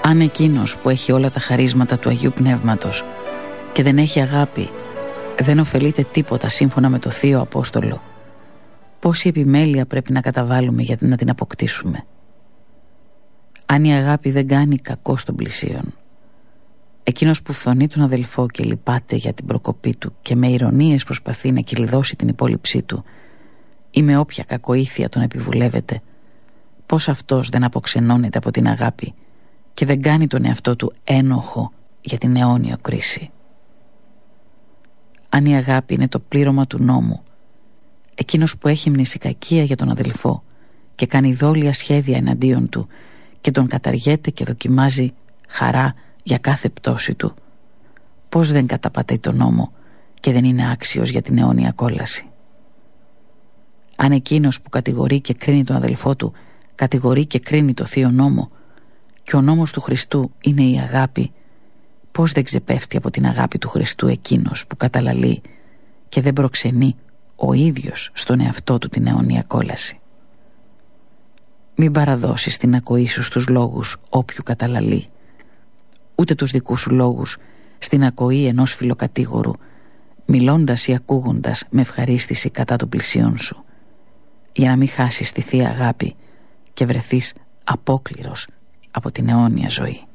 Αν εκείνος που έχει όλα τα χαρίσματα του Αγίου Πνεύματος και δεν έχει αγάπη, δεν ωφελείται τίποτα σύμφωνα με το Θείο Απόστολο, πόση επιμέλεια πρέπει να καταβάλουμε για να την αποκτήσουμε? Αν η αγάπη δεν κάνει κακό στον πλησίον, εκείνος που φθονεί τον αδελφό και λυπάται για την προκοπή του και με ηρωνίες προσπαθεί να κυλιδώσει την υπόλοιψή του ή με όποια κακοήθεια τον επιβουλεύεται, πώς αυτός δεν αποξενώνεται από την αγάπη και δεν κάνει τον εαυτό του ένοχο για την αιώνια κρίση? Αν η αγάπη είναι το πλήρωμα του νόμου, εκείνος που έχει μνησικακία για τον αδελφό και κάνει δόλια σχέδια εναντίον του και τον καταργέται και δοκιμάζει χαρά για κάθε πτώση του, πώς δεν καταπατεί τον νόμο και δεν είναι άξιος για την αιώνια κόλαση? Αν εκείνος που κατηγορεί και κρίνει τον αδελφό του κατηγορεί και κρίνει το Θείο Νόμο και ο νόμος του Χριστού είναι η αγάπη, πώς δεν ξεπέφτει από την αγάπη του Χριστού εκείνος που καταλαλεί και δεν προξενεί ο ίδιος στον εαυτό του την αιώνια κόλαση? Μην παραδώσεις την ακοή σου στους λόγους όποιου καταλαλεί, ούτε τους δικούς σου λόγους στην ακοή ενός φιλοκατήγορου, μιλώντας ή ακούγοντας με ευχαρίστηση κατά των πλησίων σου, για να μην χάσεις τη Θεία Αγάπη και βρεθείς απόκληρος από την αιώνια ζωή.